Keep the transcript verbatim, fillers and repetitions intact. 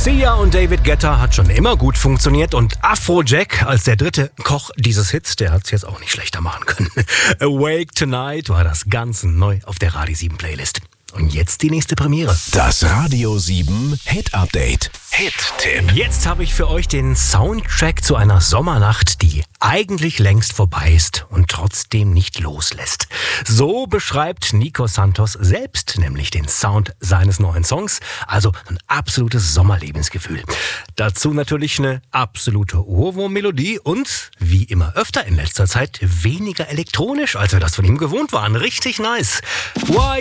Sia und David Guetta hat schon immer gut funktioniert und Afrojack als der dritte Koch dieses Hits, der hat es jetzt auch nicht schlechter machen können. Awake Tonight war das ganz neu auf der Radio sieben Playlist. Und jetzt die nächste Premiere. Das Radio sieben Hit Update. Hit-Tipp. Jetzt habe ich für euch den Soundtrack zu einer Sommernacht, die eigentlich längst vorbei ist und trotzdem nicht loslässt. So beschreibt Nico Santos selbst nämlich den Sound seines neuen Songs. Also ein absolutes Sommerlebensgefühl. Dazu natürlich eine absolute Ohrwurm-Melodie und, wie immer öfter in letzter Zeit, weniger elektronisch, als wir das von ihm gewohnt waren. Richtig nice. Why